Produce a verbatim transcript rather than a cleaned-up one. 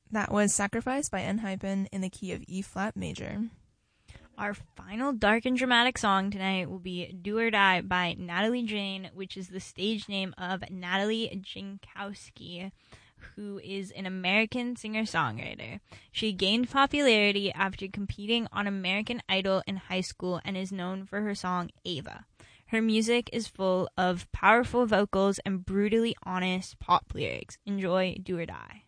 That was Sacrifice by Enhypen in the key of E flat major. Our final dark and dramatic song tonight will be Do or Die by Natalie Jane, which is the stage name of Natalie Jankowski, who is an American singer-songwriter. She gained popularity after competing on American Idol in high school and is known for her song Ava. Her music is full of powerful vocals and brutally honest pop lyrics. Enjoy Do or Die.